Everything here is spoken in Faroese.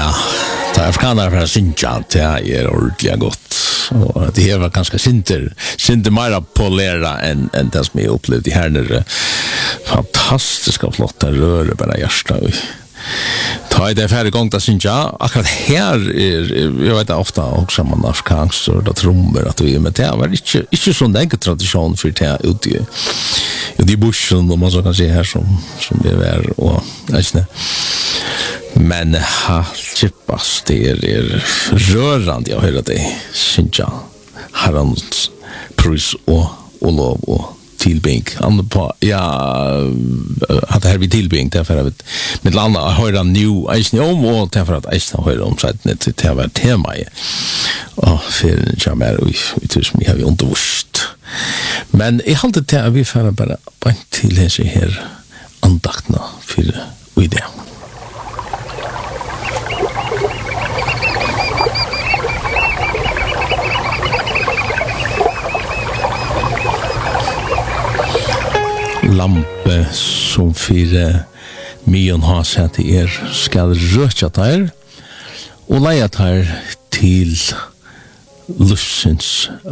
Ja, det afrikaner för synja, det är ordentligt gott. Och det var ganska synter mer polera än det som jag upplevde här nere. Fantastiska flotta rör bara hjärsta. Ta i det färre gång att synja, akkurat här jag vet ofta också man afrikanskt och det trummor att vi med det var inte så negativ tradition för det ute i bushen och man så kan se här som det är och inte. Men chippas det är rörande att höra det synja herrans pris och lov och tillbing han på att här vi tillbing därför att med landa höra new is no och därför att jag höra om så att det var tema och för jamar vi tror vi har undervist men jag hade det att vi får bara till det här andakterna för det. Lampe som fyra mion har sett skal røtja der og leia der til lussens